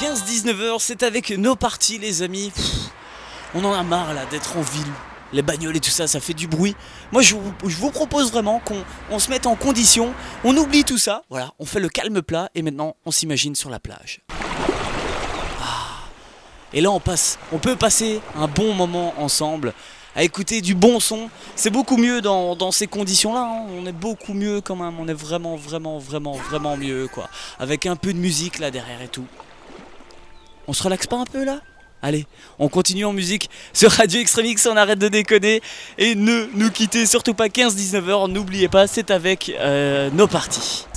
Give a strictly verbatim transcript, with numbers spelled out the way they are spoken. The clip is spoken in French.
quinze dix-neuf heures, c'est avec nos parties les amis. Pff, on en a marre là d'être en ville. Les bagnoles et tout ça, ça fait du bruit. Moi je vous, je vous propose vraiment qu'on on se mette en condition. On oublie tout ça, voilà, on fait le calme plat et maintenant on s'imagine sur la plage. Ah. Et là on passe, on peut passer un bon moment ensemble à écouter du bon son. C'est beaucoup mieux dans, dans ces conditions-là, hein. On est beaucoup mieux quand même, on est vraiment, vraiment, vraiment, vraiment mieux quoi. Avec un peu de musique là derrière et tout. On se relaxe pas un peu là ? Allez, on continue en musique sur Radio Extremix, on arrête de déconner. Et ne nous quittez surtout pas quinze dix-neuf heures, n'oubliez pas, c'est avec euh, nos parties.